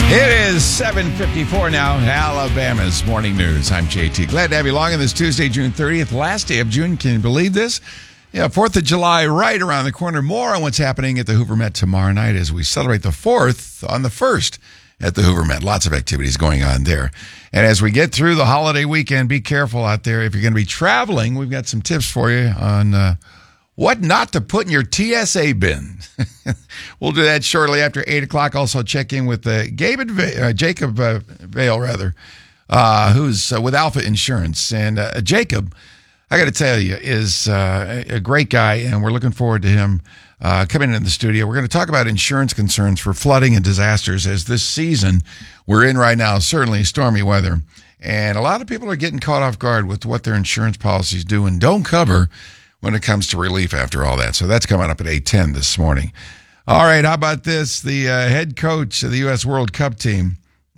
It is 7:54 now, Alabama's Morning News. I'm JT. Glad to have you along on this Tuesday, June 30th, last day of June. Can you believe this? Yeah, 4th of July right around the corner. More on what's happening at the Hoover Met tomorrow night as we celebrate the 4th on the 1st at the Hoover Met. Lots of activities going on there. And as we get through the holiday weekend, be careful out there. If you're going to be traveling, we've got some tips for you on what not to put in your TSA bin. We'll do that shortly after 8 o'clock. Also check in with Jacob Vale, who's with Alpha Insurance. And Jacob, I got to tell you, is a great guy, and we're looking forward to him coming in the studio. We're going to talk about insurance concerns for flooding and disasters, as this season we're in right now, certainly stormy weather. And a lot of people are getting caught off guard with what their insurance policies do and don't cover when it comes to relief after all that. So that's coming up at 8:10 this morning. All right, how about this? The head coach of the U.S. World Cup team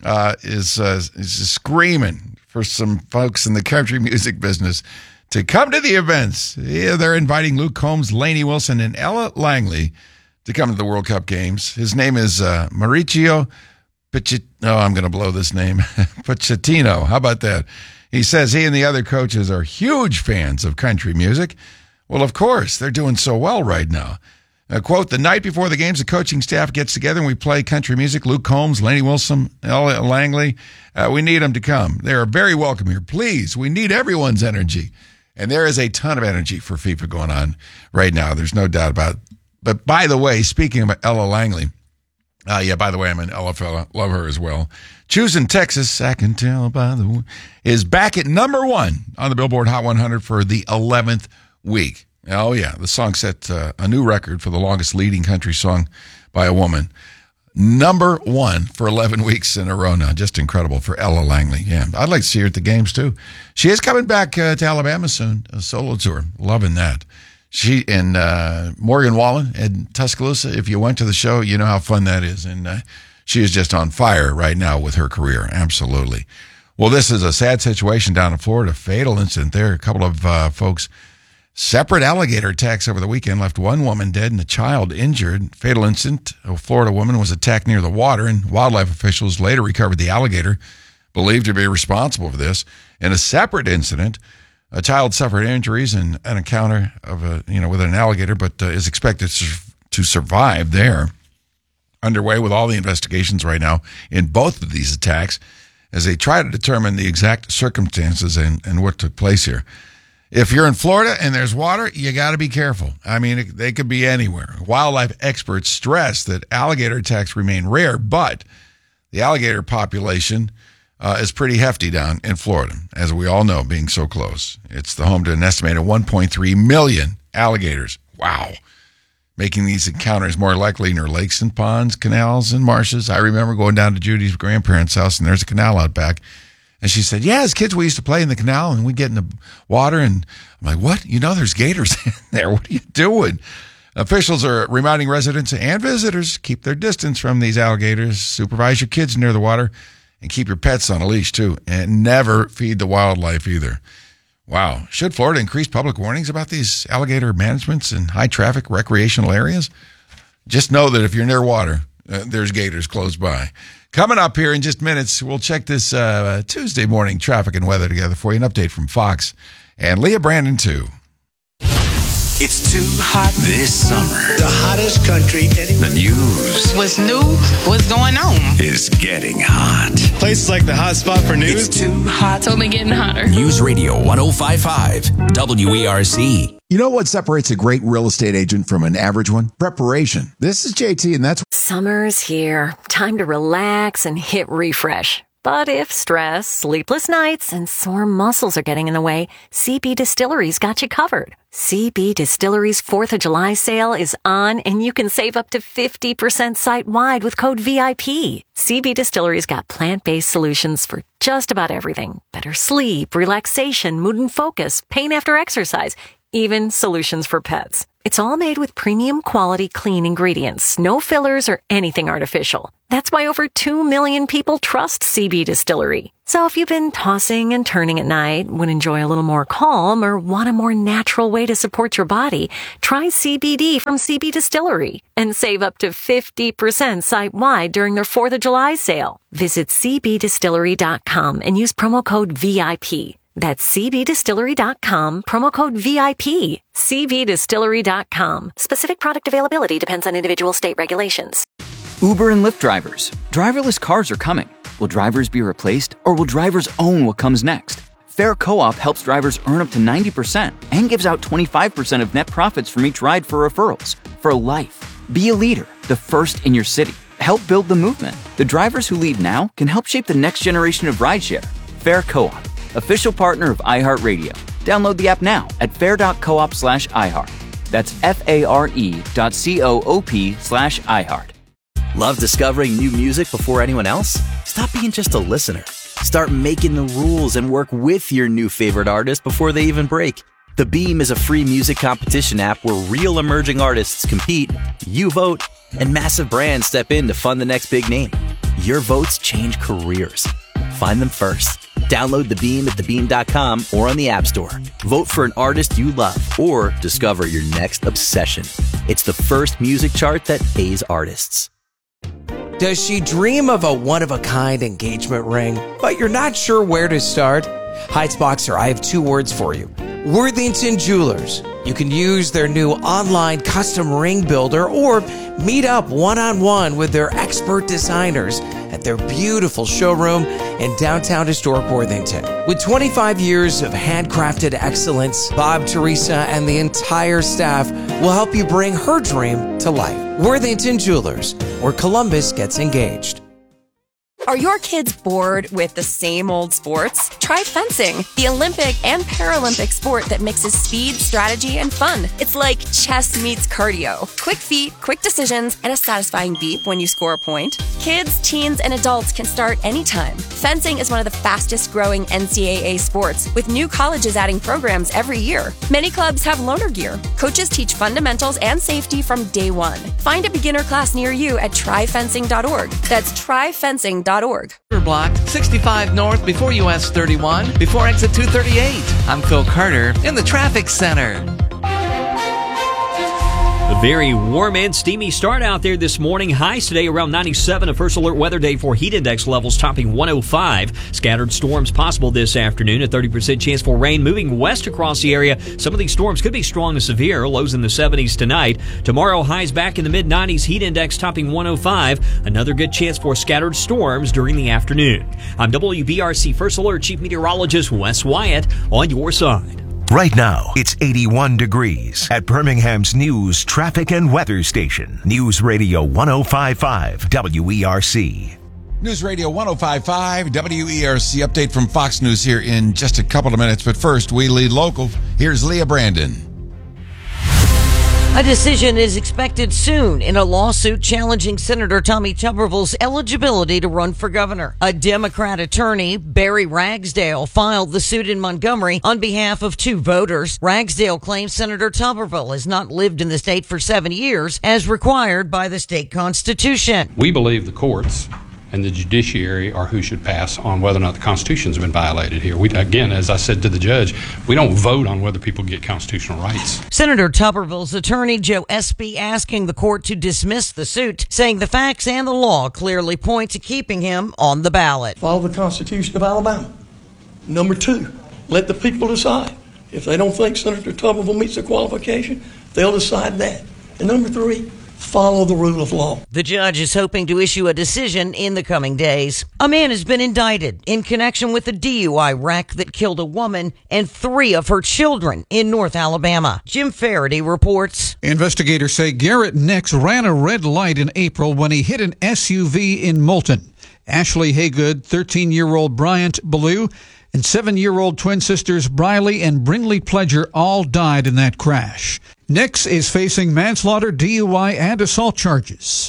is screaming for some folks in the country music business to come to the events. Yeah, they're inviting Luke Combs, Lainey Wilson, and Ella Langley to come to the World Cup games. His name is Mauricio I'm going to blow this name. Pochettino. How about that? He says he and the other coaches are huge fans of country music. Well, of course, they're doing so well right now. Quote, the night before the games, the coaching staff gets together and we play country music. Luke Combs, Lainey Wilson, Ella Langley. We need them to come. They are very welcome here. Please, we need everyone's energy. And there is a ton of energy for FIFA going on right now. There's no doubt about it. But by the way, speaking of Ella Langley, by the way, I'm an Ella fella. Love her as well. Choosing Texas, I can tell by the way, is back at number 1 on the Billboard Hot 100 for the 11th week. Oh, yeah. The song set a new record for the longest leading country song by a woman. Number 1 for 11 weeks in a row now. Just incredible for Ella Langley. Yeah, I'd like to see her at the games, too. She is coming back to Alabama soon, a solo tour. Loving that. She and Morgan Wallen in Tuscaloosa. If you went to the show, you know how fun that is. And she is just on fire right now with her career. Absolutely. Well, this is a sad situation down in Florida. Fatal incident there. A couple of folks. Separate alligator attacks over the weekend left one woman dead and a child injured. Fatal incident. A Florida woman was attacked near the water, and wildlife officials later recovered the alligator, believed to be responsible for this. In a separate incident, a child suffered injuries in an encounter of with an alligator, but is expected to survive there. Underway with all the investigations right now in both of these attacks as they try to determine the exact circumstances and what took place here. If you're in Florida and there's water, you got to be careful. I mean, they could be anywhere. Wildlife experts stress that alligator attacks remain rare, but the alligator population is pretty hefty down in Florida, as we all know, being so close. It's the home to an estimated 1.3 million alligators. Wow. Making these encounters more likely near lakes and ponds, canals and marshes. I remember going down to Judy's grandparents' house, and there's a canal out back. And she said, yeah, as kids, we used to play in the canal, and we'd get in the water. And I'm like, what? There's gators in there. What are you doing? Officials are reminding residents and visitors keep their distance from these alligators. Supervise your kids near the water, and keep your pets on a leash, too. And never feed the wildlife either. Wow. Should Florida increase public warnings about these alligator managements in high-traffic recreational areas? Just know that if you're near water, there's gators close by. Coming up here in just minutes, we'll check this Tuesday morning traffic and weather together for you. An update from Fox and Leah Brandon, too. It's too hot this summer. The hottest country anywhere. The news. What's new? What's going on? Is getting hot. Places like the hot spot for news. It's too hot. It's only getting hotter. News Radio 105.5 WERC. You know what separates a great real estate agent from an average one? Preparation. This is JT, and that's... Summer's here. Time to relax and hit refresh. But if stress, sleepless nights, and sore muscles are getting in the way, CB Distillery's got you covered. CB Distillery's 4th of July sale is on, and you can save up to 50% site-wide with code VIP. CB Distillery's got plant-based solutions for just about everything. Better sleep, relaxation, mood and focus, pain after exercise, even solutions for pets. It's all made with premium quality clean ingredients, no fillers or anything artificial. That's why over 2 million people trust CB Distillery. So if you've been tossing and turning at night, would enjoy a little more calm, or want a more natural way to support your body, try CBD from CB Distillery and save up to 50% site-wide during their 4th of July sale. Visit cbdistillery.com and use promo code VIP. That's cbdistillery.com, promo code VIP. cbdistillery.com. Specific product availability depends on individual state regulations. Uber and Lyft drivers. Driverless cars are coming. Will drivers be replaced, or will drivers own what comes next? Fair Co-op helps drivers earn up to 90% and gives out 25% of net profits from each ride for referrals. For life. Be a leader, the first in your city. Help build the movement. The drivers who lead now can help shape the next generation of rideshare. Fair Co-op, official partner of iHeartRadio. Download the app now at fair.coop/iHeart. That's FARE.coop/iHeart. Love discovering new music before anyone else? Stop being just a listener. Start making the rules and work with your new favorite artist before they even break. The Beam is a free music competition app where real emerging artists compete, you vote, and massive brands step in to fund the next big name. Your votes change careers. Find them first. Download The Beam at thebeam.com or on the App Store. Vote for an artist you love or discover your next obsession. It's the first music chart that pays artists. Does she dream of a one-of-a-kind engagement ring, but you're not sure where to start? Heights Boxer, I have 2 words for you. Worthington Jewelers. You can use their new online custom ring builder or meet up one-on-one with their expert designers at their beautiful showroom in downtown historic Worthington. With 25 years of handcrafted excellence, Bob, Teresa, and the entire staff will help you bring her dream to life. Worthington Jewelers, where Columbus gets engaged. Are your kids bored with the same old sports? Try fencing, the Olympic and Paralympic sport that mixes speed, strategy, and fun. It's like chess meets cardio. Quick feet, quick decisions, and a satisfying beep when you score a point. Kids, teens, and adults can start anytime. Fencing is one of the fastest growing NCAA sports, with new colleges adding programs every year. Many clubs have loaner gear. Coaches teach fundamentals and safety from day one. Find a beginner class near you at tryfencing.org. That's tryfencing.org. Block 65 North before US 31, before exit 238. I'm Phil Carter in the traffic center. A very warm and steamy start out there this morning. Highs today around 97. A first alert weather day for heat index levels topping 105. Scattered storms possible this afternoon. A 30% chance for rain moving west across the area. Some of these storms could be strong and severe. Lows in the 70s tonight. Tomorrow, highs back in the mid-90s. Heat index topping 105. Another good chance for scattered storms during the afternoon. I'm WBRC First Alert Chief Meteorologist Wes Wyatt on your side. Right now, it's 81 degrees at Birmingham's News Traffic and Weather Station. News Radio 105.5 WERC. News Radio 105.5 WERC update from Fox News here in just a couple of minutes. But first, we lead local. Here's Leah Brandon. A decision is expected soon in a lawsuit challenging Senator Tommy Tuberville's eligibility to run for governor. A Democrat attorney, Barry Ragsdale, filed the suit in Montgomery on behalf of 2 voters. Ragsdale claims Senator Tuberville has not lived in the state for 7 years, as required by the state constitution. We believe the courts and the judiciary are who should pass on whether or not the Constitution's been violated here. We, again, as I said to the judge, we don't vote on whether people get constitutional rights. Senator Tuberville's attorney, Joe Espy, asking the court to dismiss the suit, saying the facts and the law clearly point to keeping him on the ballot. Follow the Constitution of Alabama. Number 2, let the people decide. If they don't think Senator Tuberville meets the qualification, they'll decide that. And number 3, follow the rule of law. The judge is hoping to issue a decision in the coming days. A man has been indicted in connection with a DUI wreck that killed a woman and 3 of her children in North Alabama. Jim Faraday reports. Investigators say Garrett Nix ran a red light in April when he hit an SUV in Moulton. Ashley Haygood, 13-year-old Bryant Ballou, and 7-year-old twin sisters Briley and Brinley Pledger all died in that crash. Nix is facing manslaughter, DUI, and assault charges.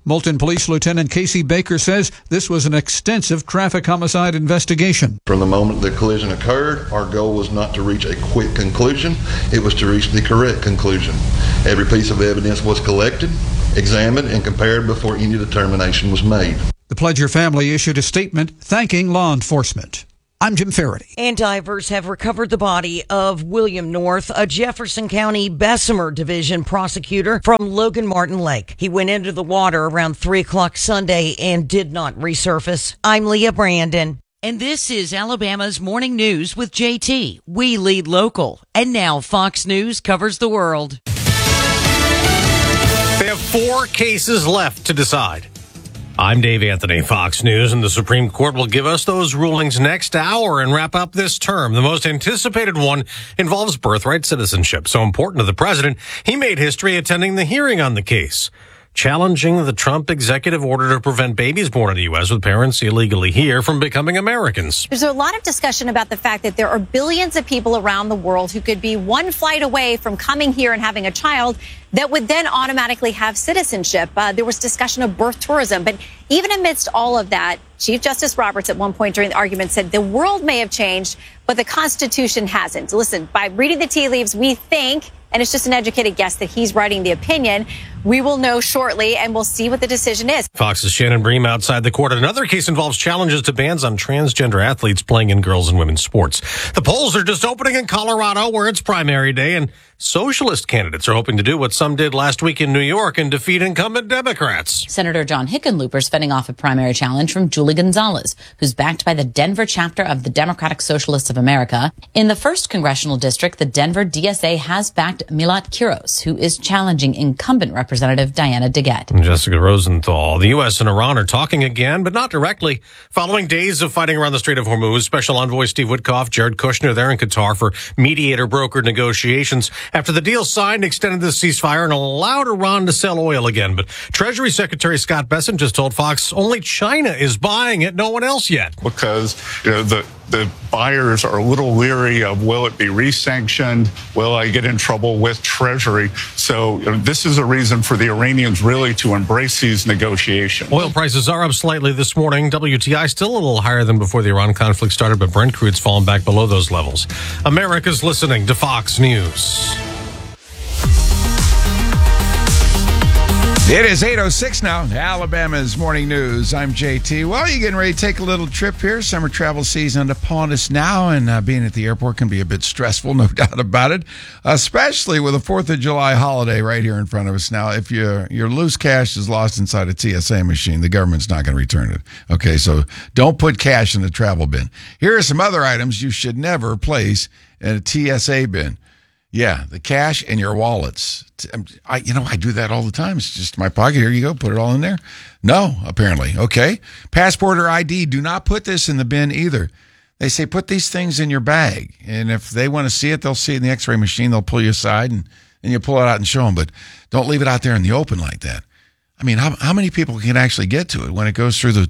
Moulton Police Lieutenant Casey Baker says this was an extensive traffic homicide investigation. From the moment the collision occurred, our goal was not to reach a quick conclusion. It was to reach the correct conclusion. Every piece of evidence was collected, examined, and compared before any determination was made. The Pledger family issued a statement thanking law enforcement. I'm Jim Faraday. And divers have recovered the body of William North, a Jefferson County Bessemer Division prosecutor from Logan Martin Lake. He went into the water around 3 o'clock Sunday and did not resurface. I'm Leah Brandon. And this is Alabama's Morning News with JT. We lead local. And now Fox News covers the world. They have 4 cases left to decide. I'm Dave Anthony, Fox News, and the Supreme Court will give us those rulings next hour and wrap up this term. The most anticipated one involves birthright citizenship. So important to the president, he made history attending the hearing on the case, challenging the Trump executive order to prevent babies born in the U.S. with parents illegally here from becoming Americans. There's a lot of discussion about the fact that there are billions of people around the world who could be one flight away from coming here and having a child that would then automatically have citizenship. There was discussion of birth tourism. But even amidst all of that, Chief Justice Roberts at one point during the argument said the world may have changed, but the Constitution hasn't. Listen, by reading the tea leaves, we think, and it's just an educated guess, that he's writing the opinion. We will know shortly, and we'll see what the decision is. Fox's Shannon Bream outside the court. Another case involves challenges to bans on transgender athletes playing in girls' and women's sports. The polls are just opening in Colorado, where it's primary day, and socialist candidates are hoping to do what some did last week in New York and defeat incumbent Democrats. Senator John Hickenlooper fending off a primary challenge from Julie Gonzalez, who's backed by the Denver chapter of the Democratic Socialists of America. In the 1st Congressional District, the Denver DSA has backed Milat Kiros, who is challenging incumbent Representative Diana DeGette. Jessica Rosenthal. The U.S. and Iran are talking again, but not directly. Following days of fighting around the Strait of Hormuz, Special Envoy Steve Witkoff, Jared Kushner, they're in Qatar for mediator-brokered negotiations. After the deal signed, extended the ceasefire and allowed Iran to sell oil again. But Treasury Secretary Scott Bessent just told Fox only China is buying it, no one else yet. Because the buyers are a little leery of, will it be re-sanctioned? Will I get in trouble with Treasury? So this is a reason for the Iranians really to embrace these negotiations. Oil prices are up slightly this morning. WTI still a little higher than before the Iran conflict started, but Brent crude's fallen back below those levels. America's listening to Fox News. It is 8:06 now. Alabama's Morning News. I'm JT. Well, you're getting ready to take a little trip here. Summer travel season upon us now, and being at the airport can be a bit stressful, no doubt about it, especially with the 4th of July holiday right here in front of us. Now, if your loose cash is lost inside a TSA machine, the government's not going to return it. Okay, so don't put cash in the travel bin. Here are some other items you should never place in a TSA bin. Yeah, the cash and your wallets. I do that all the time. It's just my pocket. Here you go. Put it all in there. No, apparently. Okay. Passport or ID. Do not put this in the bin either. They say put these things in your bag. And if they want to see it, they'll see it in the x-ray machine. They'll pull you aside and you pull it out and show them. But don't leave it out there in the open like that. I mean, how many people can actually get to it when it goes through the,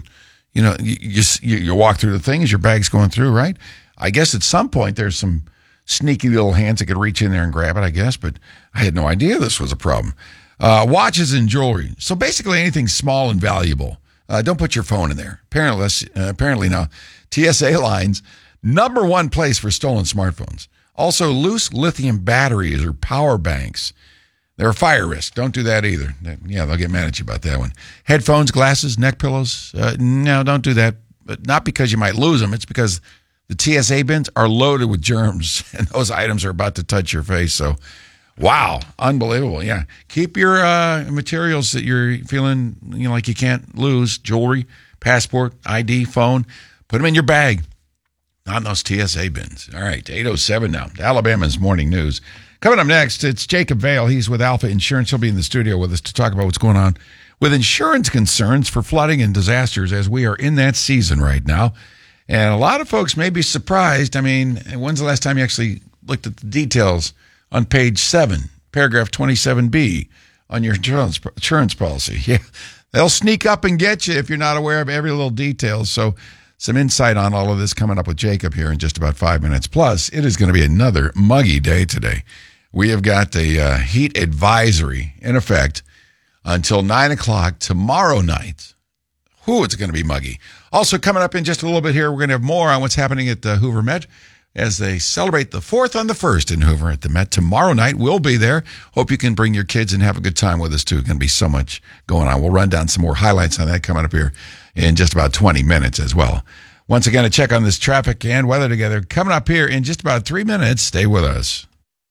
you walk through the thing as your bag's going through, right? I guess at some point there's some sneaky little hands that could reach in there and grab it, I guess, but I had no idea this was a problem. Watches and jewelry. So basically anything small and valuable. Don't put your phone in there. Apparently now, TSA lines, number one place for stolen smartphones. Also, loose lithium batteries or power banks. They're a fire risk. Don't do that either. Yeah, they'll get mad at you about that one. Headphones, glasses, neck pillows. No, don't do that. But not because you might lose them. It's because the TSA bins are loaded with germs, and those items are about to touch your face. So, wow, unbelievable. Yeah, keep your materials that you're feeling like you can't lose: jewelry, passport, ID, phone. Put them in your bag, not in those TSA bins. All right, 8:07 now. Alabama's Morning News. Coming up next, it's Jacob Vale. He's with Alpha Insurance. He'll be in the studio with us to talk about what's going on with insurance concerns for flooding and disasters, as we are in that season right now. And a lot of folks may be surprised. I mean, when's the last time you actually looked at the details on page 7, paragraph 27B on your insurance policy? Yeah, they'll sneak up and get you if you're not aware of every little detail. So some insight on all of this coming up with Jacob here in just about 5 minutes. Plus, it is going to be another muggy day today. We have got a heat advisory in effect until 9 o'clock tomorrow night. Whew, it's going to be muggy. Also, coming up in just a little bit here, we're going to have more on what's happening at the Hoover Met as they celebrate the 4th on the 1st in Hoover at the Met. Tomorrow night, we'll be there. Hope you can bring your kids and have a good time with us, too. It's going to be so much going on. We'll run down some more highlights on that coming up here in just about 20 minutes as well. Once again, a check on this traffic and weather together coming up here in just about 3 minutes. Stay with us.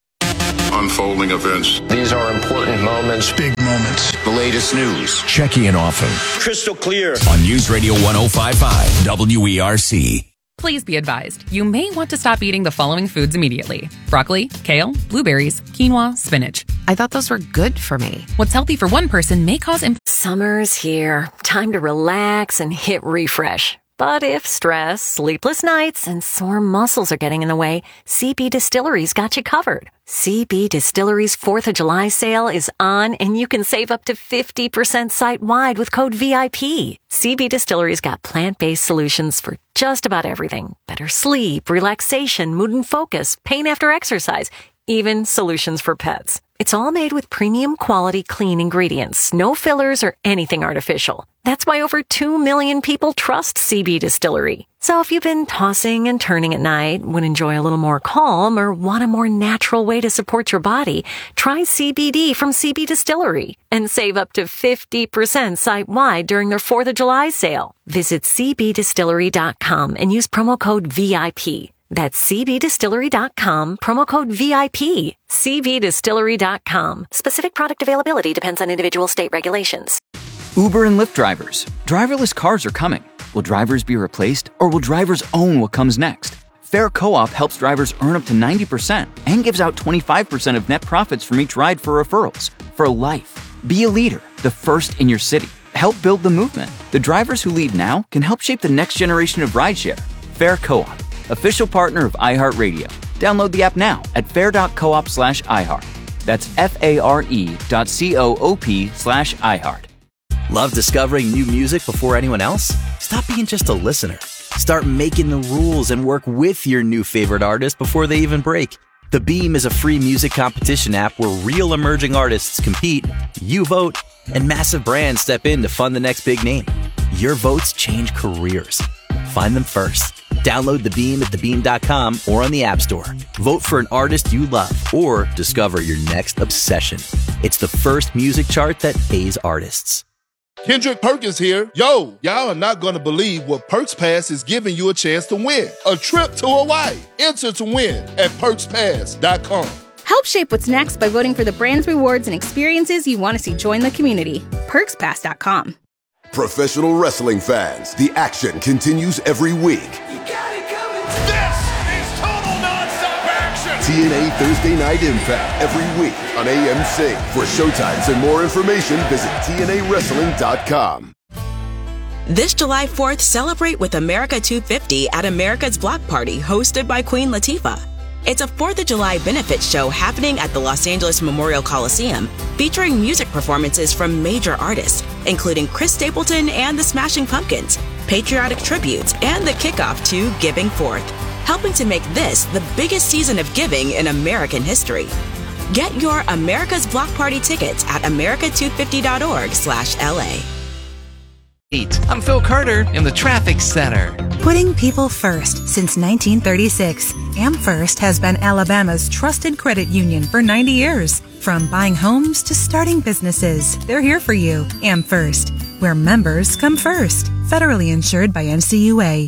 Unfolding events. These are important moments. Big moments. The latest news. Check in often. Crystal clear. On News Radio 105.5 WERC. Please be advised, you may want to stop eating the following foods immediately. Broccoli, kale, blueberries, quinoa, spinach. I thought those were good for me. What's healthy for one person may cause... Summer's here. Time to relax and hit refresh. But if stress, sleepless nights, and sore muscles are getting in the way, CB Distillery's got you covered. CB Distillery's 4th of July sale is on, and you can save up to 50% site-wide with code VIP. CB Distillery's got plant-based solutions for just about everything. Better sleep, relaxation, mood and focus, pain after exercise, even solutions for pets. It's all made with premium quality clean ingredients, no fillers or anything artificial. That's why over 2 million people trust CB Distillery. So if you've been tossing and turning at night, would enjoy a little more calm, or want a more natural way to support your body, try CBD from CB Distillery and save up to 50% site-wide during their 4th of July sale. Visit cbdistillery.com and use promo code VIP. That's cbdistillery.com, promo code VIP. cbdistillery.com. Specific product availability depends on individual state regulations. Uber and Lyft drivers. Driverless cars are coming. Will drivers be replaced, or will drivers own what comes next? Fair Co-op helps drivers earn up to 90% and gives out 25% of net profits from each ride for referrals. For life. Be a leader, the first in your city. Help build the movement. The drivers who lead now can help shape the next generation of rideshare. Fair Co-op, official partner of iHeartRadio. Download the app now at fair.coop/iHeart. That's FARE.coop/iHeart. Love discovering new music before anyone else? Stop being just a listener. Start making the rules and work with your new favorite artist before they even break. The Beam is a free music competition app where real emerging artists compete, you vote, and massive brands step in to fund the next big name. Your votes change careers. Find them first. Download The Beam at thebeam.com or on the App Store. Vote for an artist you love or discover your next obsession. It's the first music chart that pays artists. Kendrick Perkins here. Yo, y'all are not going to believe what Perks Pass is giving you a chance to win. A trip to Hawaii. Enter to win at perkspass.com. Help shape what's next by voting for the brands, rewards, and experiences you want to see join the community. PerksPass.com. Professional wrestling fans, the action continues every week. This is total nonstop action. TNA Thursday Night Impact every week on AMC. For showtimes and more information, visit TNAWrestling.com. This July 4th, celebrate with America 250 at America's Block Party, hosted by Queen Latifah. It's a 4th of July benefit show happening at the Los Angeles Memorial Coliseum, featuring music performances from major artists, including Chris Stapleton and the Smashing Pumpkins, patriotic tributes, and the kickoff to Giving Forth, helping to make this the biggest season of giving in American history. Get your America's Block Party tickets at america250.org/LA. I'm Phil Carter in the Traffic Center. Putting people first since 1936. AmFirst has been Alabama's trusted credit union for 90 years. From buying homes to starting businesses, they're here for you. AmFirst, where members come first. Federally insured by NCUA.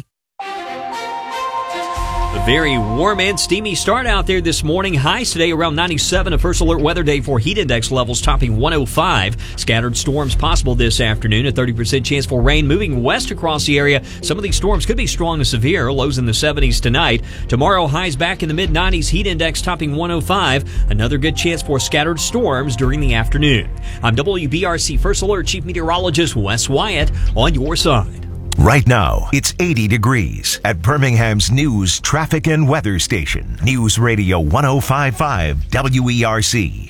A very warm and steamy start out there this morning. Highs today around 97. A first alert weather day for heat index levels topping 105. Scattered storms possible this afternoon. A 30% chance for rain moving west across the area. Some of these storms could be strong to severe. Lows in the 70s tonight. Tomorrow, highs back in the mid-90s. Heat index topping 105. Another good chance for scattered storms during the afternoon. I'm WBRC First Alert Chief Meteorologist Wes Wyatt on your side. Right now, it's 80 degrees at Birmingham's news, traffic, and weather station. News Radio 105.5 WERC.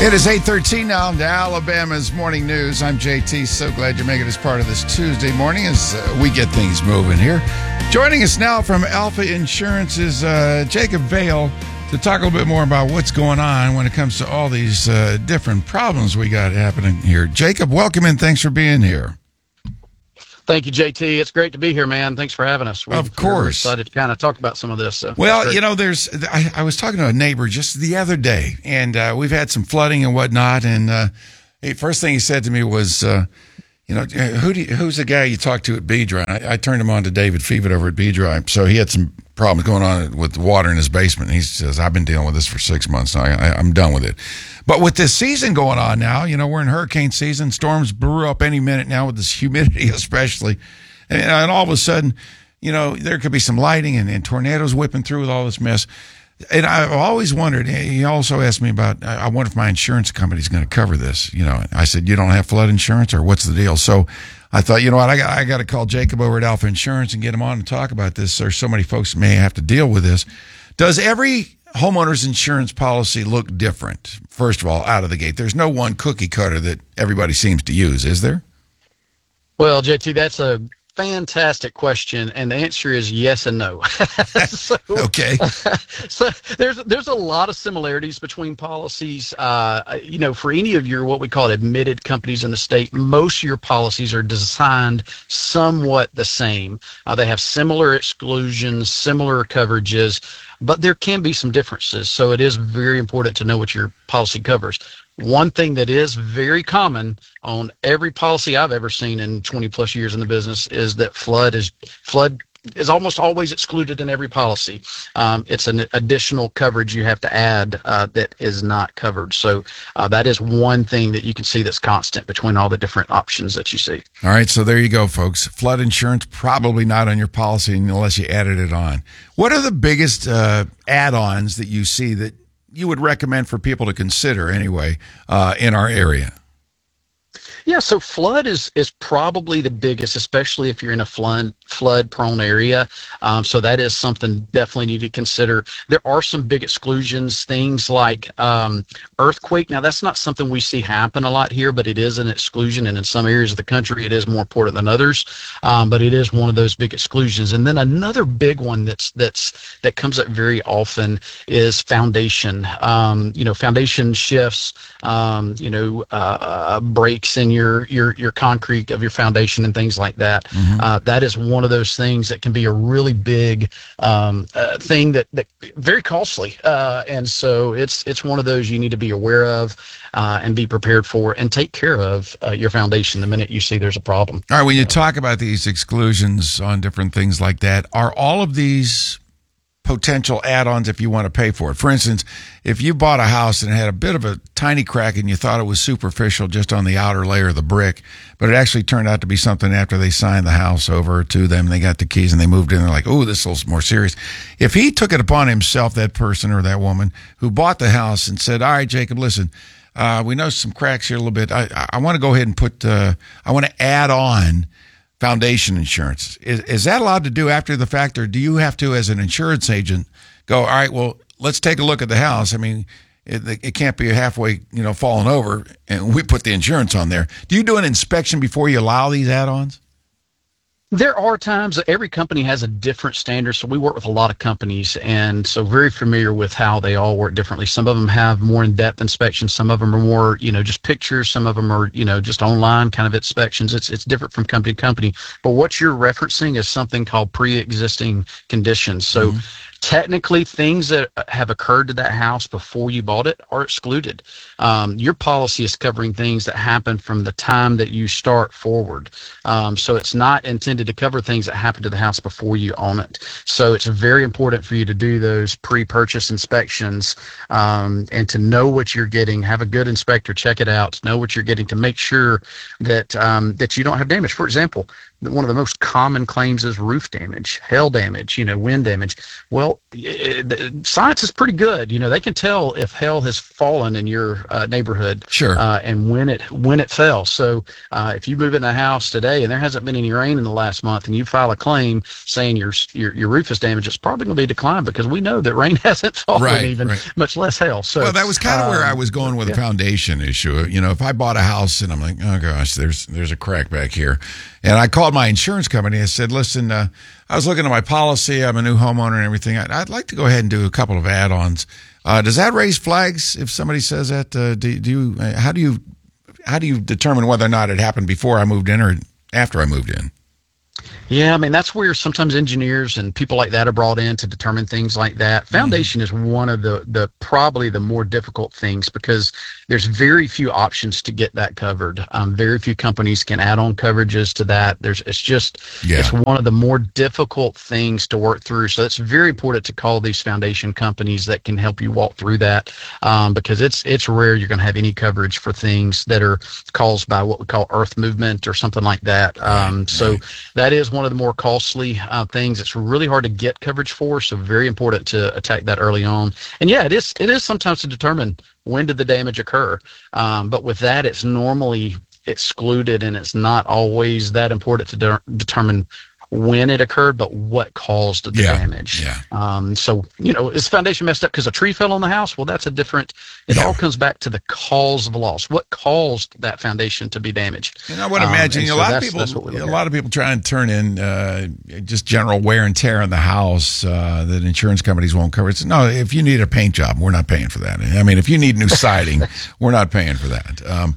It is 8:13 now to Alabama's Morning News. I'm JT. So glad you're making us part of this Tuesday morning as we get things moving here. Joining us now from Alpha Insurance is Jacob Vale to talk a little bit more about what's going on when it comes to all these different problems we got happening here. Jacob, welcome and thanks for being here. Thank you, JT. It's great to be here, man. Thanks for having us. Of course. We're excited to kind of talk about some of this. So well, I was talking to a neighbor just the other day, and we've had some flooding and whatnot, and first thing he said to me was, who's the guy you talked to at B-Dry? I turned him on to David Fevet over at B-Dry. So he had some problems going on with water in his basement. And he says, I've been dealing with this for 6 months now. I'm done with it. But with this season going on now, we're in hurricane season. Storms brew up any minute now with this humidity especially. And all of a sudden, there could be some lightning and tornadoes whipping through with all this mess. And I've always wondered, he also asked me about, I wonder if my insurance company's going to cover this. I said, you don't have flood insurance or what's the deal? So I thought, I got to call Jacob over at Alpha Insurance and get him on and talk about this. There's so many folks that may have to deal with this. Does every homeowner's insurance policy look different? First of all, out of the gate, there's no one cookie cutter that everybody seems to use, is there? Well, JT, that's a fantastic question, and the answer is yes and no. Okay. So there's a lot of similarities between policies. For any of your what we call admitted companies in the state, most of your policies are designed somewhat the same. They have similar exclusions, similar coverages, but there can be some differences. So it is very important to know what your policy covers. One thing that is very common on every policy I've ever seen in 20 plus years in the business is that flood is almost always excluded in every policy. It's an additional coverage you have to add that is not covered. So that is one thing that you can see that's constant between all the different options that you see. All right, so there you go, folks. Flood insurance probably not on your policy unless you added it on. What are the biggest add-ons that you see that you would recommend for people to consider anyway in our area? Yeah, so flood is probably the biggest, especially if you're in a flood-prone area. So that is something definitely need to consider. There are some big exclusions, things like earthquake. Now, that's not something we see happen a lot here, but it is an exclusion, and in some areas of the country, it is more important than others. But it is one of those big exclusions. And then another big one that comes up very often is foundation. Foundation shifts. Breaks in your concrete of your foundation and things like that. Mm-hmm. That is one of those things that can be a really big thing that very costly. And so it's one of those you need to be aware of and be prepared for and take care of your foundation the minute you see there's a problem. All right, when you talk about these exclusions on different things like that, are all of these potential add-ons if you want to pay for it? For instance, if you bought a house and it had a bit of a tiny crack and you thought it was superficial just on the outer layer of the brick, but it actually turned out to be something after they signed the house over to them, they got the keys and they moved in, they're like, oh, this is more serious. If he took it upon himself, that person or that woman who bought the house and said, all right, Jacob, listen, we know some cracks here a little bit. I want to go ahead and I want to add on foundation insurance. Is that allowed to do after the fact, or do you have to, as an insurance agent, go, all right, well, let's take a look at the house. I mean, it can't be halfway, falling over, and we put the insurance on there. Do you do an inspection before you allow these add-ons? There are times that every company has a different standard. So we work with a lot of companies, and so very familiar with how they all work differently. Some of them have more in-depth inspections. Some of them are more, just pictures. Some of them are, just online kind of inspections. It's different from company to company. But what you're referencing is something called pre-existing conditions. So technically, things that have occurred to that house before you bought it are excluded. Your policy is covering things that happen from the time that you start forward. So it's not intended to cover things that happen to the house before you own it. So it's very important for you to do those pre-purchase inspections and to know what you're getting. Have a good inspector check it out, know what you're getting to make sure that that you don't have damage. For example, one of the most common claims is roof damage, hail damage, wind damage. Well, science is pretty good. They can tell if hail has fallen in your neighborhood, sure, and when it fell. So if you move in a house today and there hasn't been any rain in the last month, and you file a claim saying your roof is damaged, it's probably going to be declined because we know that rain hasn't fallen, much less hail. So, well, that was kind of where I was going with the foundation issue. If I bought a house and I'm like, oh gosh, there's a crack back here, and I called my insurance company. I said, listen, I was looking at my policy. I'm a new homeowner and everything. I'd like to go ahead and do a couple of add-ons. Does that raise flags if somebody says that? How do you determine whether or not it happened before I moved in or after I moved in? Yeah, that's where sometimes engineers and people like that are brought in to determine things like that. Foundation is one of the probably the more difficult things because there's very few options to get that covered. Very few companies can add on coverages to that. It's one of the more difficult things to work through. So it's very important to call these foundation companies that can help you walk through that because it's rare you're going to have any coverage for things that are caused by what we call earth movement or something like that. So that is one of the more costly things. It's really hard to get coverage for, so very important to attack that early on. And yeah, it is sometimes to determine when did the damage occur. But with that, it's normally excluded, and it's not always that important to determine when it occurred, but what caused the damage. So, is the foundation messed up because a tree fell on the house? Well, that's it all comes back to the cause of loss. What caused that foundation to be damaged? I would imagine a lot of people try and turn in just general wear and tear on the house that insurance companies won't cover. No, if you need a paint job, we're not paying for that. If you need new siding, we're not paying for that.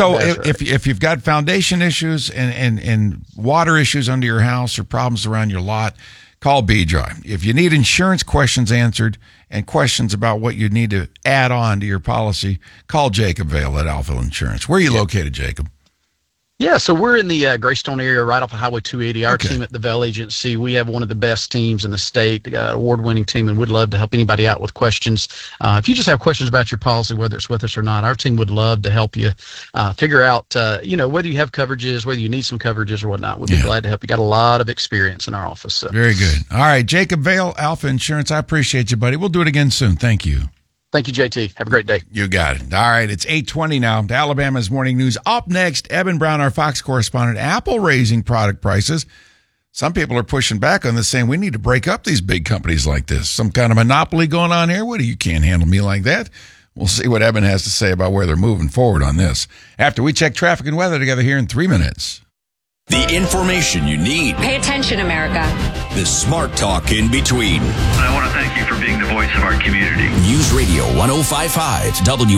If you've got foundation issues and water issues under your house or problems around your lot, call B-Dry. If you need insurance questions answered and questions about what you need to add on to your policy, call Jacob Vale at Alpha Insurance. Where are you located, Jacob? Yeah, so we're in the Greystone area, right off of Highway 280. Our team at the Vale Agency, we have one of the best teams in the state, award-winning team, and we'd love to help anybody out with questions. If you just have questions about your policy, whether it's with us or not, our team would love to help you figure out, whether you have coverages, whether you need some coverages or whatnot. We'd be glad to help you. Got a lot of experience in our office. So. Very good. All right, Jacob Vale, Alpha Insurance. I appreciate you, buddy. We'll do it again soon. Thank you. Thank you, JT. Have a great day. You got it. All right, it's 8:20 now. Alabama's Morning News. Up next, Eben Brown, our Fox correspondent. Apple raising product prices. Some people are pushing back on this, saying we need to break up these big companies like this. Some kind of monopoly going on here? You can't handle me like that. We'll see what Eben has to say about where they're moving forward on this after we check traffic and weather together here in 3 minutes. The information you need. Pay attention, America. The smart talk in between. I want to thank you for being the voice of our community. News Radio 105.5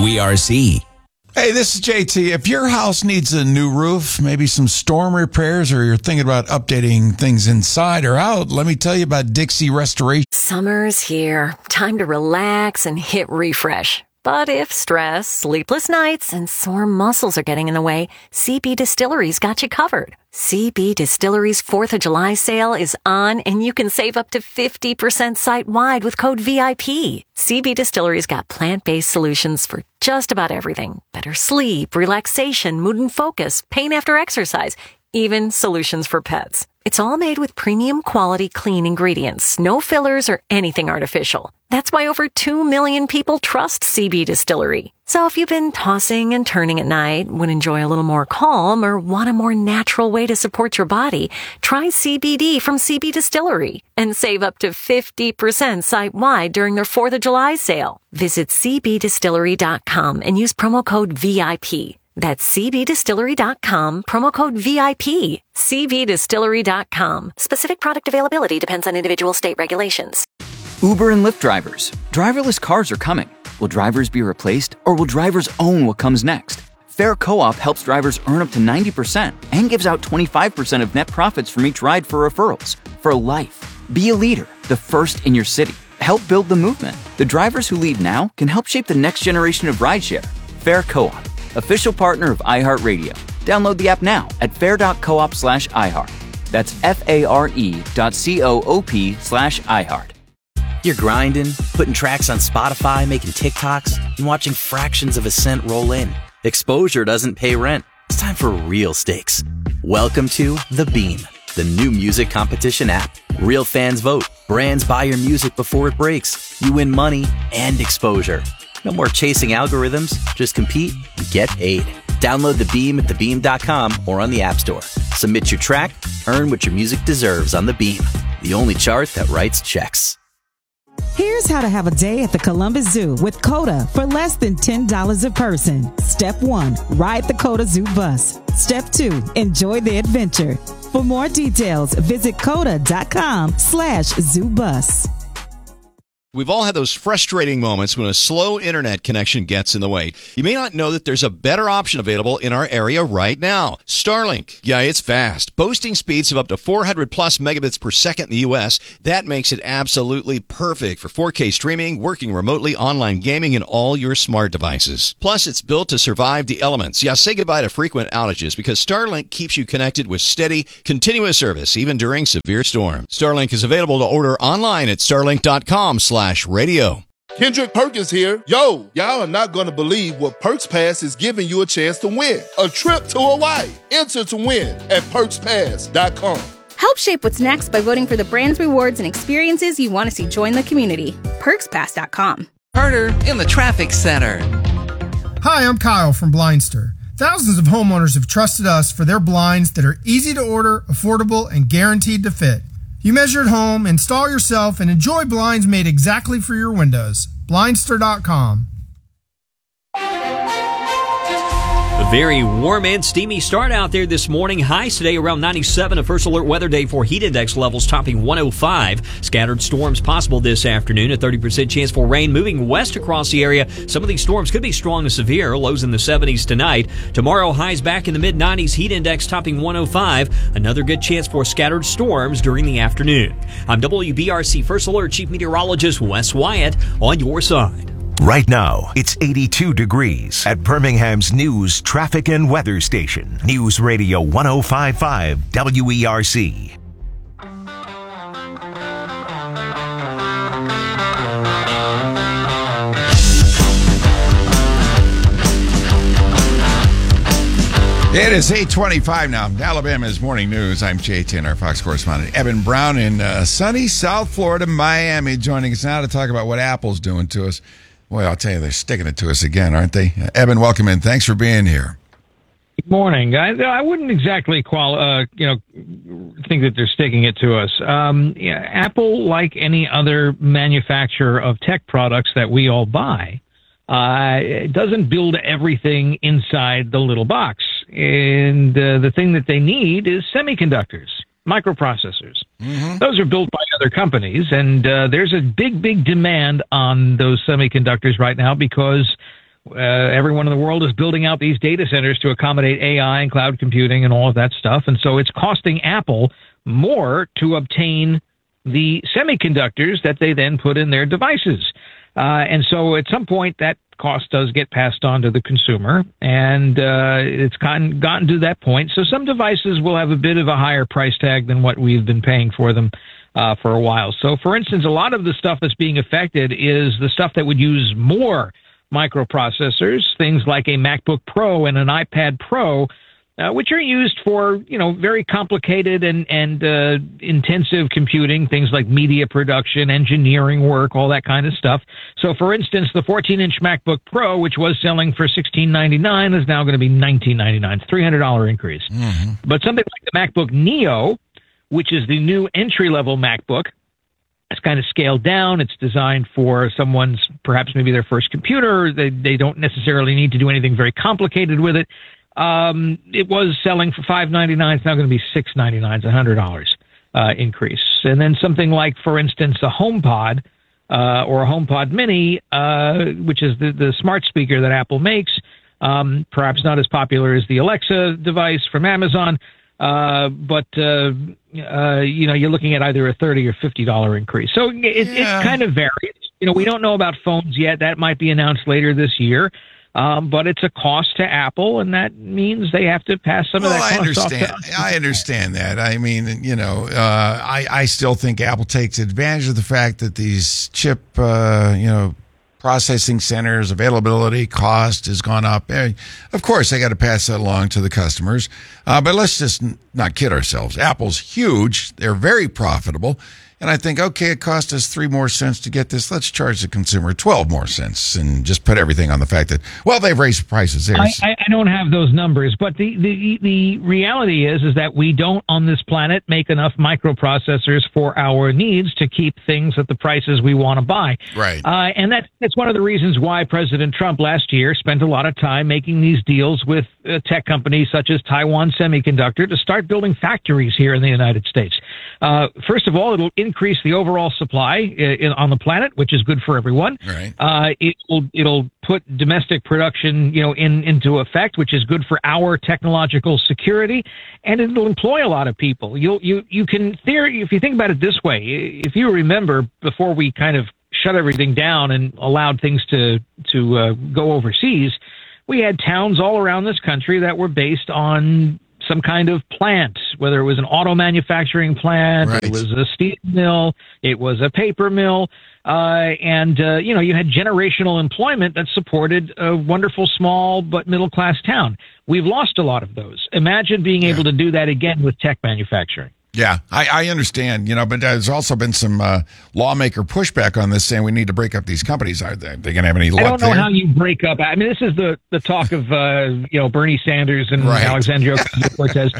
WERC. Hey, this is JT. If your house needs a new roof, maybe some storm repairs, or you're thinking about updating things inside or out, let me tell you about Dixie Restoration. Summer's here. Time to relax and hit refresh. But if stress, sleepless nights, and sore muscles are getting in the way, CB Distillery's got you covered. CB Distillery's 4th of July sale is on, and you can save up to 50% site-wide with code VIP. CB Distillery's got plant-based solutions for just about everything. Better sleep, relaxation, mood and focus, pain after exercise, even solutions for pets. It's all made with premium quality clean ingredients, no fillers or anything artificial. That's why over 2 million people trust CB Distillery. So if you've been tossing and turning at night, would enjoy a little more calm, or want a more natural way to support your body, try CBD from CB Distillery and save up to 50% site-wide during their 4th of July sale. Visit cbdistillery.com and use promo code VIP. That's cbdistillery.com, promo code VIP. cbdistillery.com. Specific product availability depends on individual state regulations. Uber and Lyft drivers. Driverless cars are coming. Will drivers be replaced, or will drivers own what comes next? Fair Co-op helps drivers earn up to 90% and gives out 25% of net profits from each ride for referrals. For life. Be a leader, the first in your city. Help build the movement. The drivers who lead now can help shape the next generation of rideshare. Fair Co-op. Official partner of iHeartRadio. Download the app now at fair.coop/iHeart. That's FARE.coop/iHeart. You're grinding, putting tracks on Spotify, making TikToks, and watching fractions of a cent roll in. Exposure doesn't pay rent. It's time for real stakes. Welcome to The Beam, the new music competition app. Real fans vote. Brands buy your music before it breaks. You win money and exposure. No more chasing algorithms. Just compete and get paid. Download The Beam at thebeam.com or on the App Store. Submit your track, earn what your music deserves on The Beam, the only chart that writes checks. Here's how to have a day at the Columbus Zoo with COTA for less than $10 a person. Step 1, ride the COTA Zoo bus. Step 2, enjoy the adventure. For more details, visit COTA.com/zoobus. We've all had those frustrating moments when a slow internet connection gets in the way. You may not know that there's a better option available in our area right now. Starlink. Yeah, it's fast. Boasting speeds of up to 400 plus megabits per second in the U.S. That makes it absolutely perfect for 4K streaming, working remotely, online gaming, and all your smart devices. Plus, it's built to survive the elements. Yeah, say goodbye to frequent outages because Starlink keeps you connected with steady, continuous service, even during severe storms. Starlink is available to order online at starlink.com/radio. Kendrick Perkins here. Yo, y'all are not going to believe what Perks Pass is giving you a chance to win. A trip to Hawaii. Enter to win at perkspass.com. Help shape what's next by voting for the brands, rewards, and experiences you want to see join the community. perkspass.com. Carter in the traffic center. Hi, I'm Kyle from Blindster. Thousands of homeowners have trusted us for their blinds that are easy to order, affordable, and guaranteed to fit. You measure at home, install yourself, and enjoy blinds made exactly for your windows. Blindster.com. A very warm and steamy start out there this morning. Highs today around 97. A first alert weather day for heat index levels topping 105. Scattered storms possible this afternoon. A 30% chance for rain moving west across the area. Some of these storms could be strong to severe. Lows in the 70s tonight. Tomorrow, highs back in the mid-90s. Heat index topping 105. Another good chance for scattered storms during the afternoon. I'm WBRC First Alert Chief Meteorologist Wes Wyatt on your side. Right now, it's 82 degrees at Birmingham's news, traffic, and weather station. News Radio 105.5 WERC. It is 8:25 now. Alabama's Morning News. I'm Jay Tin, our Fox correspondent. Evan Brown in sunny South Florida, Miami, joining us now to talk about what Apple's doing to us. Boy, I'll tell you, they're sticking it to us again, aren't they? Evan, welcome in. Thanks for being here. Good morning, guys. I wouldn't exactly think that they're sticking it to us. Apple, like any other manufacturer of tech products that we all buy, it doesn't build everything inside the little box. And the thing that they need is semiconductors, microprocessors. Mm-hmm. Those are built by other companies, and there's a big demand on those semiconductors right now because everyone in the world is building out these data centers to accommodate AI and cloud computing and all of that stuff. And so it's costing Apple more to obtain the semiconductors that they then put in their devices. And so at some point that cost does get passed on to the consumer, and it's gotten to that point. So some devices will have a bit of a higher price tag than what we've been paying for them for a while. So, for instance, a lot of the stuff that's being affected is the stuff that would use more microprocessors, things like a MacBook Pro and an iPad Pro, which are used for, very complicated and intensive computing, things like media production, engineering work, all that kind of stuff. So, for instance, the 14-inch MacBook Pro, which was selling for $1699, is now going to be $1999. It's a $300 increase. Mm-hmm. But something like the MacBook Neo, which is the new entry-level MacBook, it's kind of scaled down. It's designed for someone's, perhaps maybe their first computer. They don't necessarily need to do anything very complicated with it. It was selling for $599. It's now going to be $699. It's a $100 increase. And then something like, for instance, a HomePod or a HomePod Mini, which is the smart speaker that Apple makes, perhaps not as popular as the Alexa device from Amazon, but you're looking at either a $30 or $50 increase. So it kind of varies. We don't know about phones yet. That might be announced later this year. But it's a cost to Apple, and that means they have to pass some of that cost off to us. I understand that. I mean, I still think Apple takes advantage of the fact that these chip, processing centers, availability, cost has gone up. Of course, they got to pass that along to the customers. But let's just not kid ourselves. Apple's huge. They're very profitable. And I think, okay, it cost us 3 more cents to get this. Let's charge the consumer 12 more cents and just put everything on the fact that, well, they've raised prices there. I don't have those numbers, but the reality is that we don't on this planet make enough microprocessors for our needs to keep things at the prices we want to buy. Right. And that's one of the reasons why President Trump last year spent a lot of time making these deals with tech companies such as Taiwan Semiconductor to start building factories here in the United States. First of all, it'll increase the overall supply on the planet, which is good for everyone. Right. It'll put domestic production, into effect, which is good for our technological security, and it'll employ a lot of people. You can if you think about it this way, if you remember before we kind of shut everything down and allowed things to go overseas, we had towns all around this country that were based on some kind of plant, whether it was an auto manufacturing plant, It was a steel mill, it was a paper mill, and you had generational employment that supported a wonderful small but middle-class town. We've lost a lot of those. Imagine being able to do that again with tech manufacturing. Yeah, I understand, but there's also been some lawmaker pushback on this saying we need to break up these companies. Are they going to have any luck I don't know there? how you break up. I mean, this is the talk of, Bernie Sanders and Alexandria Ocasio-Cortez.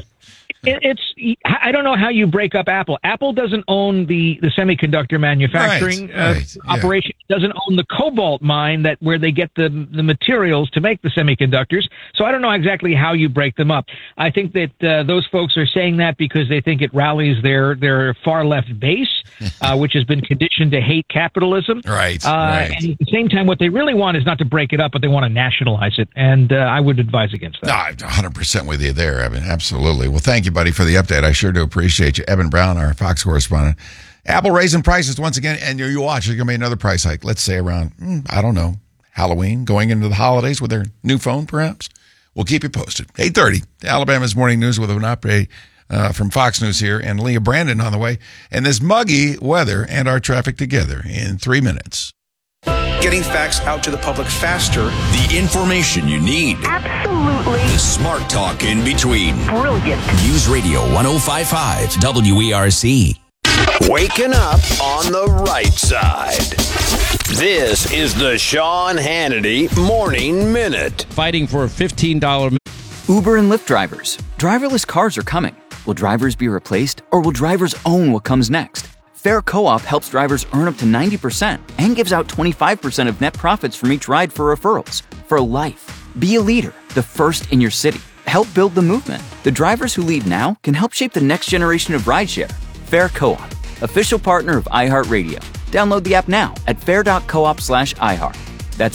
I don't know how you break up Apple. Apple doesn't own the semiconductor manufacturing operation. It doesn't own the cobalt mine where they get the materials to make the semiconductors. So I don't know exactly how you break them up. I think that those folks are saying that because they think it rallies their far left base, which has been conditioned to hate capitalism. Right. And at the same time, what they really want is not to break it up, but they want to nationalize it. And I would advise against that. No, I'm 100% with you there, Evan. Absolutely. Well, thank you, buddy, for the update. I sure do appreciate you. Evan Brown, our Fox correspondent. Apple raising prices once again, and you watch, there's going to be another price hike, let's say around, I don't know, Halloween, going into the holidays with their new phone, perhaps. We'll keep you posted. 8:30, Alabama's Morning News with an update from Fox News here, and Leah Brandon on the way. And this muggy weather and our traffic together in 3 minutes. Getting facts out to the public faster. The information you need. Absolutely. The smart talk in between. Brilliant. News Radio 105.5 WERC. Waking up on the right side. This is the Sean Hannity Morning Minute. Fighting for a $15. Uber and Lyft drivers. Driverless cars are coming. Will drivers be replaced, or will drivers own what comes next? Fair Co-op helps drivers earn up to 90% and gives out 25% of net profits from each ride for referrals. For life. Be a leader, the first in your city. Help build the movement. The drivers who lead now can help shape the next generation of rideshare. Fair Co-op, official partner of iHeartRadio. Download the app now at fair.coop/iHeart. That's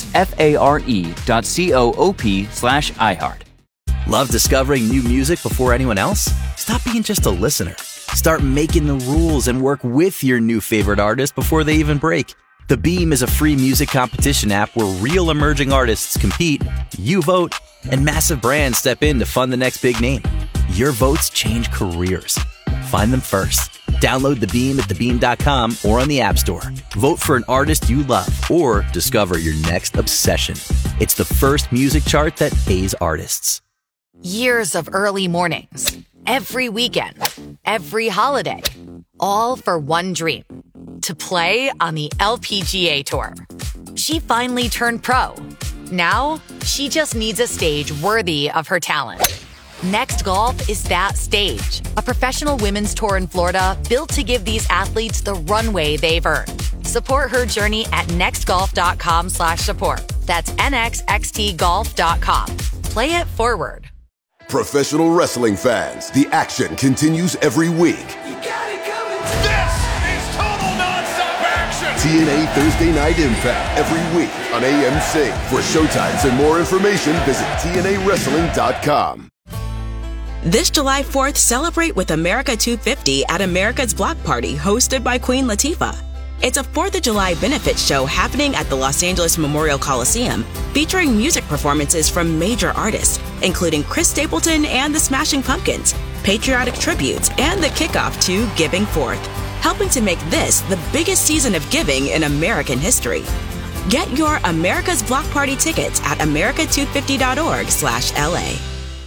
FARE.coop/iHeart. Love discovering new music before anyone else? Stop being just a listener. Start making the rules and work with your new favorite artist before they even break. The Beam is a free music competition app where real emerging artists compete, you vote, and massive brands step in to fund the next big name. Your votes change careers. Find them first. Download The Beam at thebeam.com or on the App Store. Vote for an artist you love or discover your next obsession. It's the first music chart that pays artists. Years of early mornings, every weekend, every holiday, all for one dream, to play on the LPGA Tour. She finally turned pro. Now, she just needs a stage worthy of her talent. Next Golf is that stage, a professional women's tour in Florida built to give these athletes the runway they've earned. Support her journey at nextgolf.com/support. That's nxxtgolf.com. Play it forward. Professional wrestling fans, the action continues every week. This is total nonstop action. TNA Thursday Night Impact every week on AMC. For showtimes and more information, visit TNAWrestling.com. This July 4th, celebrate with America 250 at America's Block Party, hosted by Queen Latifah. It's a 4th of July benefit show happening at the Los Angeles Memorial Coliseum, featuring music performances from major artists, including Chris Stapleton and the Smashing Pumpkins, patriotic tributes, and the kickoff to Giving Forth, helping to make this the biggest season of giving in American history. Get your America's Block Party tickets at america250.org/LA.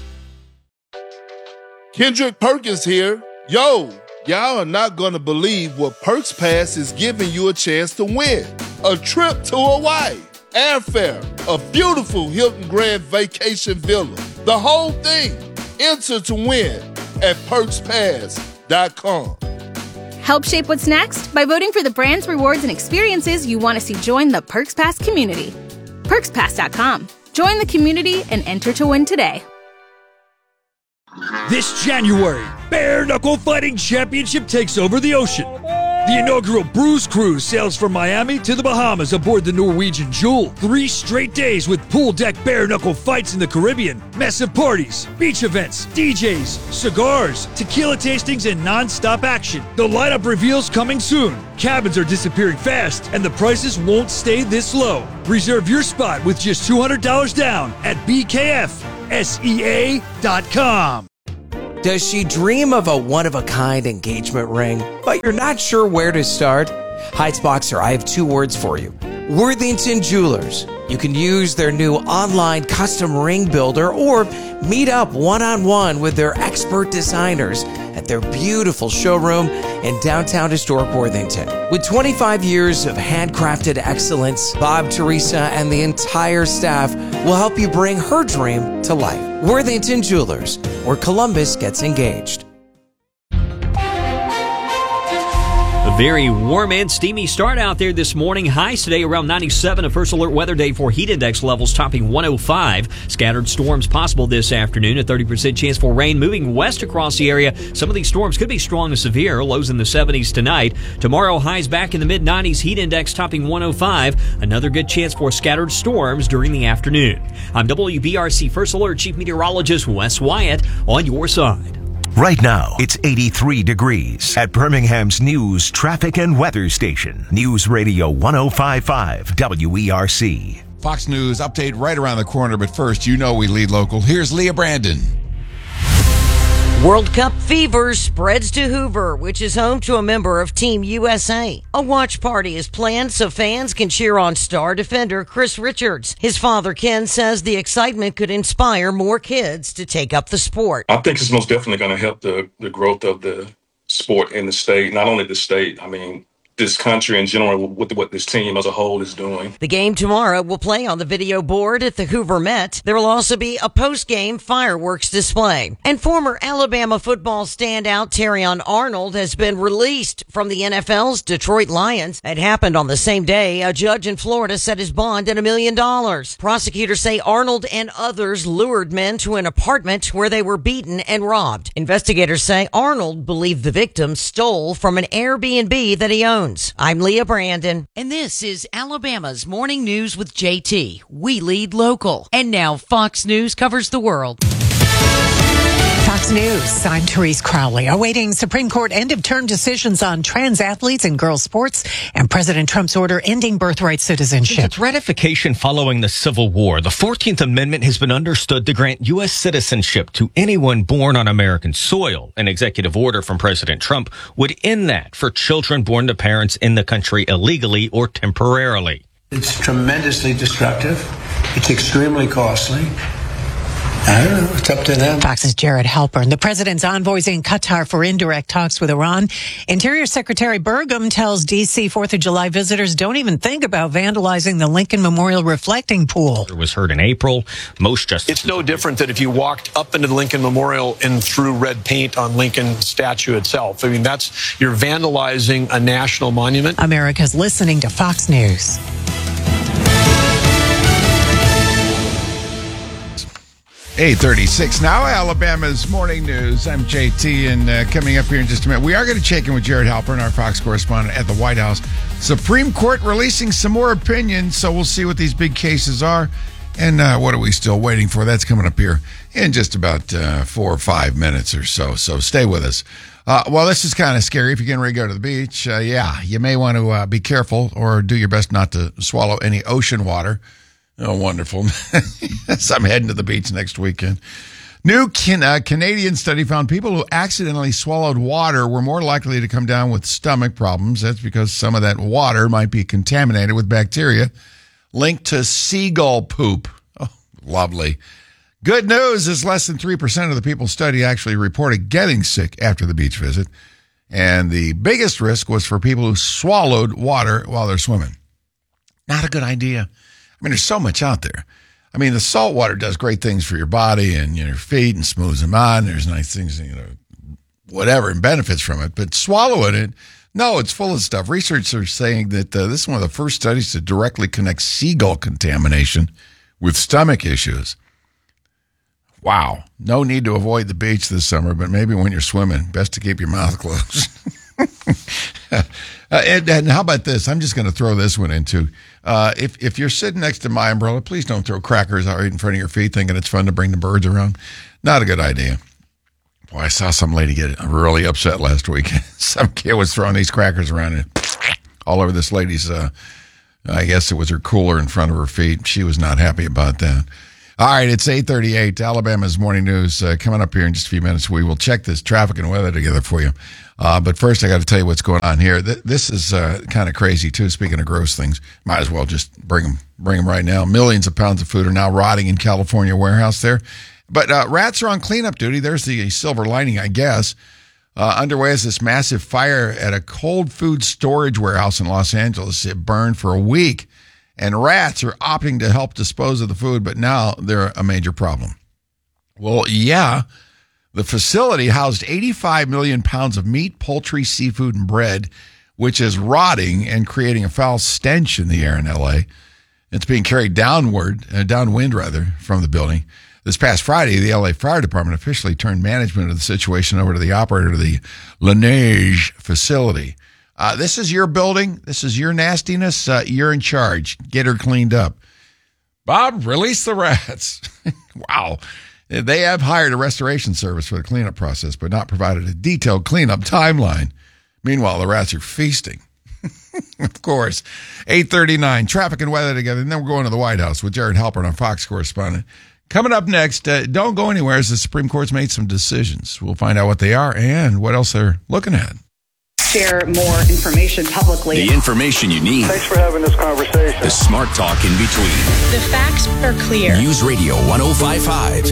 Kendrick Perkins here. Yo, y'all are not going to believe what Perks Pass is giving you a chance to win. A trip to Hawaii, airfare, a beautiful Hilton Grand Vacation Villa, the whole thing. Enter to win at PerksPass.com. Help shape what's next by voting for the brands, rewards, and experiences you want to see join the Perks Pass community. PerksPass.com. Join the community and enter to win today. This January, Bare Knuckle Fighting Championship takes over the ocean. The inaugural Bruise Cruise sails from Miami to the Bahamas aboard the Norwegian Jewel. 3 straight days with pool deck bare knuckle fights in the Caribbean, massive parties, beach events, DJs, cigars, tequila tastings, and non-stop action. The lineup reveals coming soon. Cabins are disappearing fast, and the prices won't stay this low. Reserve your spot with just $200 down at BKFSEA.com. Does she dream of a one-of-a-kind engagement ring, but you're not sure where to start? Heights Boxer, I have 2 words for you. Worthington Jewelers. You can use their new online custom ring builder or meet up one-on-one with their expert designers at their beautiful showroom in downtown historic Worthington. With 25 years of handcrafted excellence, Bob, Teresa, and the entire staff will help you bring her dream to life. Worthington Jewelers, where Columbus gets engaged. A very warm and steamy start out there this morning. Highs today around 97. A first alert weather day for heat index levels topping 105. Scattered storms possible this afternoon. A 30% chance for rain moving west across the area. Some of these storms could be strong and severe. Lows in the 70s tonight. Tomorrow, highs back in the mid-90s. Heat index topping 105. Another good chance for scattered storms during the afternoon. I'm WBRC First Alert Chief Meteorologist Wes Wyatt on your side. Right now, it's 83 degrees at Birmingham's news, traffic, and weather station. News Radio 105.5 WERC. Fox News update right around the corner, but first, you know we lead local. Here's Leah Brandon. World Cup fever spreads to Hoover, which is home to a member of Team USA. A watch party is planned so fans can cheer on star defender Chris Richards. His father, Ken, says the excitement could inspire more kids to take up the sport. I think it's most definitely going to help the growth of the sport in the state. Not only the state, I mean, this country in general, with what this team as a whole is doing. The game tomorrow will play on the video board at the Hoover Met. There will also be a post-game fireworks display. And former Alabama football standout Terrion Arnold has been released from the NFL's Detroit Lions. It happened on the same day a judge in Florida set his bond at $1 million. Prosecutors say Arnold and others lured men to an apartment where they were beaten and robbed. Investigators say Arnold believed the victim stole from an Airbnb that he owned. I'm Leah Brandon, and this is Alabama's Morning News with JT. We lead local. And now Fox News covers the world. Fox News, I'm Therese Crowley. Awaiting Supreme Court end-of-term decisions on trans athletes in girls' sports and President Trump's order ending birthright citizenship. Its ratification following the Civil War, the 14th Amendment has been understood to grant U.S. citizenship to anyone born on American soil. An executive order from President Trump would end that for children born to parents in the country illegally or temporarily. It's tremendously destructive. It's extremely costly. I don't know. It's up to them. Fox's Jared Halpern. The president's envoys in Qatar for indirect talks with Iran. Interior Secretary Burgum tells D.C. 4th of July visitors don't even think about vandalizing the Lincoln Memorial reflecting pool. It was heard in April. Most justices. It's no different than if you walked up into the Lincoln Memorial and threw red paint on Lincoln's statue itself. I mean, you're vandalizing a national monument. America's listening to Fox News. 8:36 now, Alabama's Morning News. I'm JT, and coming up here in just a minute, we are going to check in with Jared Halpern, our Fox correspondent at the White House. Supreme Court releasing some more opinions, so we'll see what these big cases are. And what are we still waiting for? That's coming up here in just about 4 or 5 minutes or so. So stay with us. Well, this is kind of scary. If you're getting ready to go to the beach, you may want to be careful or do your best not to swallow any ocean water. Oh, wonderful. So I'm heading to the beach next weekend. New Canadian study found people who accidentally swallowed water were more likely to come down with stomach problems. That's because some of that water might be contaminated with bacteria. linked to seagull poop. Oh, lovely. Good news is less than 3% of the people studied actually reported getting sick after the beach visit. And the biggest risk was for people who swallowed water while they're swimming. Not a good idea. I mean, there's so much out there. I mean, the salt water does great things for your body and your feet and smooths them out. And there's nice things, whatever, and benefits from it. But swallowing it, no, it's full of stuff. Researchers are saying that this is one of the first studies to directly connect seagull contamination with stomach issues. Wow. No need to avoid the beach this summer, but maybe when you're swimming, best to keep your mouth closed. And how about this? I'm just going to throw this one in too. If you're sitting next to my umbrella, please don't throw crackers out right in front of your feet thinking it's fun to bring the birds around. Not a good idea. Boy, I saw some lady get really upset last week. Some kid was throwing these crackers around and all over this lady's, I guess it was her cooler in front of her feet. She was not happy about that. All right, it's 8:38. Alabama's Morning News coming up here in just a few minutes. We will check this traffic and weather together for you. But first, I got to tell you what's going on here. This is kind of crazy, too. Speaking of gross things, might as well just bring them right now. Millions of pounds of food are now rotting in California warehouse there. But rats are on cleanup duty. There's the silver lining, I guess. Underway is this massive fire at a cold food storage warehouse in Los Angeles. It burned for a week. And rats are opting to help dispose of the food, but now they're a major problem. Well, yeah, the facility housed 85 million pounds of meat, poultry, seafood, and bread, which is rotting and creating a foul stench in the air in L.A. It's being carried downwind from the building. This past Friday, the L.A. Fire Department officially turned management of the situation over to the operator of the Laneige facility. This is your building. This is your nastiness. You're in charge. Get her cleaned up. Bob, release the rats. Wow. They have hired a restoration service for the cleanup process, but not provided a detailed cleanup timeline. Meanwhile, the rats are feasting. Of course. 8:39, traffic and weather together. And then we're going to the White House with Jared Halpern, our Fox correspondent. Coming up next, don't go anywhere as the Supreme Court's made some decisions. We'll find out what they are and what else they're looking at. Share more information publicly. The information you need. Thanks for having this conversation. The smart talk in between. The facts are clear. News Radio 105.5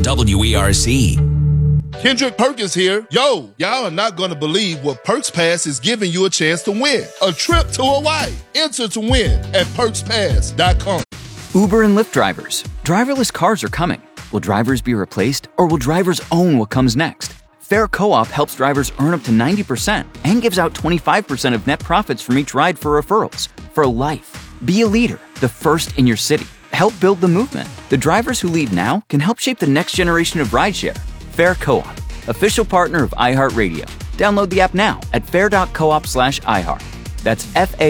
WERC. Kendrick Perkins here. Yo, y'all are not going to believe what Perks Pass is giving you a chance to win. A trip to Hawaii. Enter to win at PerksPass.com. Uber and Lyft drivers. Driverless cars are coming. Will drivers be replaced, or will drivers own what comes next? Fair Co-op helps drivers earn up to 90% and gives out 25% of net profits from each ride for referrals. For life. Be a leader, the first in your city. Help build the movement. The drivers who lead now can help shape the next generation of rideshare. Fair Co-op, official partner of iHeartRadio. Download the app now at fair.coop/iHeart. That's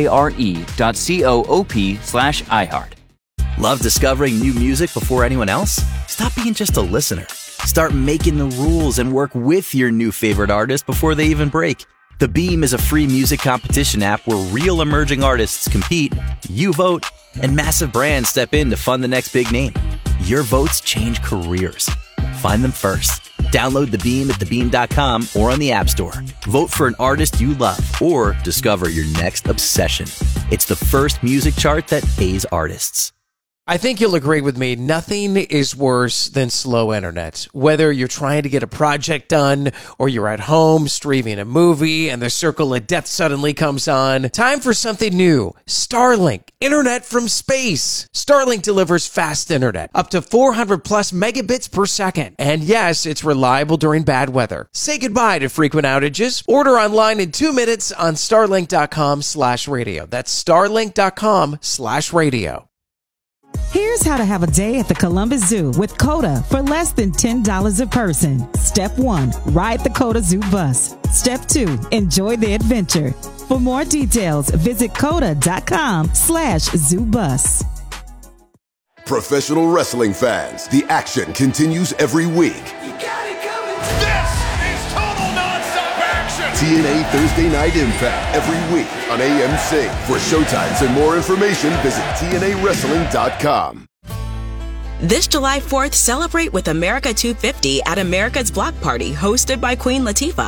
FARE.coop/iHeart. Love discovering new music before anyone else? Stop being just a listener. Start making the rules and work with your new favorite artist before they even break. The Beam is a free music competition app where real emerging artists compete, you vote, and massive brands step in to fund the next big name. Your votes change careers. Find them first. Download The Beam at thebeam.com or on the App Store. Vote for an artist you love or discover your next obsession. It's the first music chart that pays artists. I think you'll agree with me, nothing is worse than slow internet. Whether you're trying to get a project done or you're at home streaming a movie and the circle of death suddenly comes on, time for something new. Starlink, internet from space. Starlink delivers fast internet, up to 400 plus megabits per second. And yes, it's reliable during bad weather. Say goodbye to frequent outages. Order online in 2 minutes on starlink.com/radio. That's starlink.com/radio. Here's how to have a day at the Columbus Zoo with COTA for less than $10 a person. Step 1, ride the COTA Zoo bus. Step 2, enjoy the adventure. For more details, visit COTA.com/ZooBus. Professional wrestling fans, the action continues every week. This is total nonstop action. TNA Thursday Night Impact every week on AMC. For showtimes and more information, visit TNAWrestling.com. This July 4th, celebrate with America 250 at America's Block Party, hosted by Queen Latifah.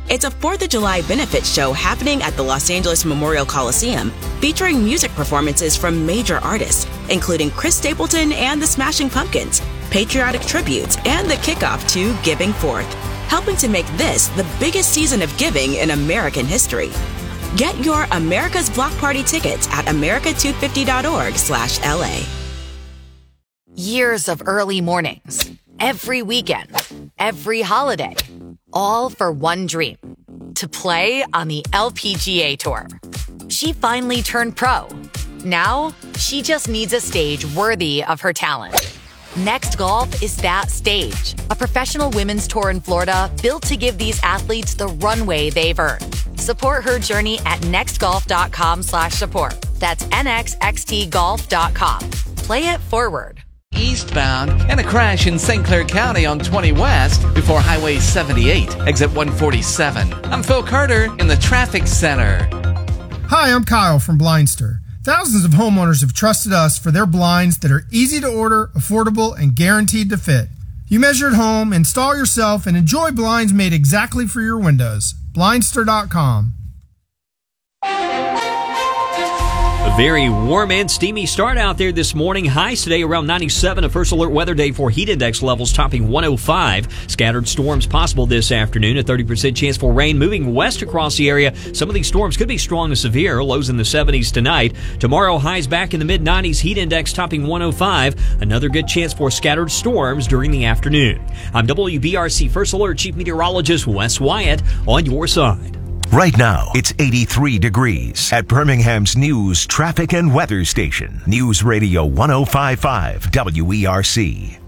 It's a 4th of July benefit show happening at the Los Angeles Memorial Coliseum, featuring music performances from major artists, including Chris Stapleton and the Smashing Pumpkins, patriotic tributes, and the kickoff to Giving Forth, helping to make this the biggest season of giving in American history. Get your America's Block Party tickets at america250.org/LA. Years of early mornings, every weekend, every holiday, all for one dream, to play on the LPGA Tour. She finally turned pro. Now, she just needs a stage worthy of her talent. Next Golf is that stage, a professional women's tour in Florida built to give these athletes the runway they've earned. Support her journey at nextgolf.com/support. That's nxxtgolf.com. Play it forward. Eastbound and a crash in St. Clair County on 20 West before Highway 78, exit 147. I'm Phil Carter in the traffic center. Hi, I'm Kyle from Blindster. Thousands of homeowners have trusted us for their blinds that are easy to order, affordable, and guaranteed to fit. You measure at home, install yourself, and enjoy blinds made exactly for your windows. Blindster.com. A very warm and steamy start out there this morning. Highs today around 97. A first alert weather day for heat index levels topping 105. Scattered storms possible this afternoon. A 30% chance for rain moving west across the area. Some of these storms could be strong to severe. Lows in the 70s tonight. Tomorrow, highs back in the mid-90s. Heat index topping 105. Another good chance for scattered storms during the afternoon. I'm WBRC First Alert Chief Meteorologist Wes Wyatt on your side. Right now, it's 83 degrees at Birmingham's news, traffic, and weather station. News Radio 105.5 WERC.